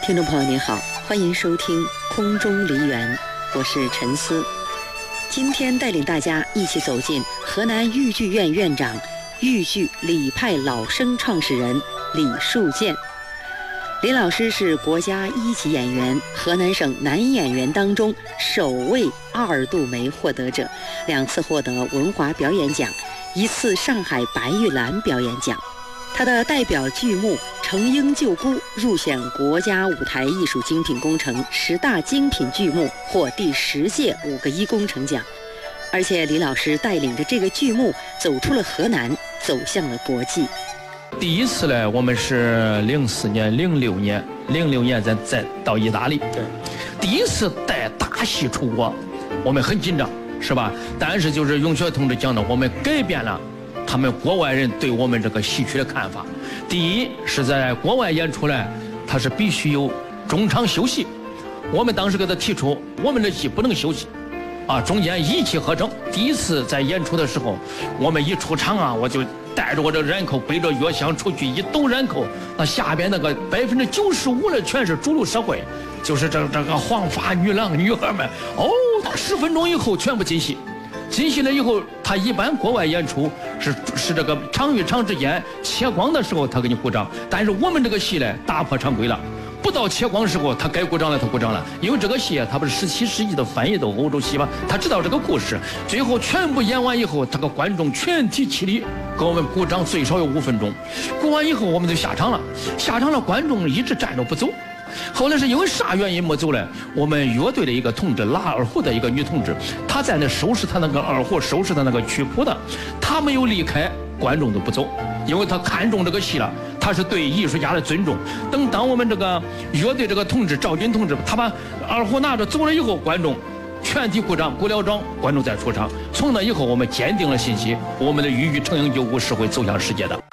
听众朋友您好，欢迎收听空中梨园，我是陈思。今天带领大家一起走进河南豫剧院院长、豫剧李派老生创始人李树建。李老师是国家1级演员，河南省男演员当中首位2度梅获得者，2次获得文华表演奖，1次上海白玉兰表演奖。他的代表剧目《程婴救姑》入选国家舞台艺术精品工程10大精品剧目，获第10届5个1工程奖。而且李老师带领着这个剧目走出了河南，走向了国际。 第一次呢，我们是04年、06年再到意大利。对，第一次带大戏出国，我们很紧张，是吧？但是就是永雪同志讲的，我们改变了他们国外人对我们这个戏曲的看法。第一是在国外演出呢，他是必须有中场休息。我们当时给他提出，我们的戏不能休息，中间一气呵成。第一次在演出的时候，我们一出场啊，我就带着我这染口，背着乐箱出去一抖染口，那下边那个95%的全是主流社会，就是这个黄发女郎女孩们，到10分钟以后全部进戏。进戏了以后，他一般国外演出是这个场与场之间切光的时候他给你鼓掌，但是我们这个戏呢打破常规了，不到切光时候他该鼓掌了他鼓掌了，因为这个戏他不是17世纪的翻译的欧洲戏吗？他知道这个故事，最后全部演完以后，这个观众全体起立给我们鼓掌，最少有5分钟。鼓完以后我们就下场了，观众一直站着不走。后来是因为啥原因没走呢？我们乐队的一个同志，拉二胡的一个女同志，她在那收拾她那个二胡，收拾她那个曲谱的，她没有离开，观众都不走，因为她看中这个戏了，她是对艺术家的尊重。当我们这个乐队这个同志赵军同志，他把二胡拿着走了以后，观众全体鼓掌，鼓了掌，观众再出场。从那以后，我们坚定了信息，我们的豫剧程婴救姑是会走向世界的。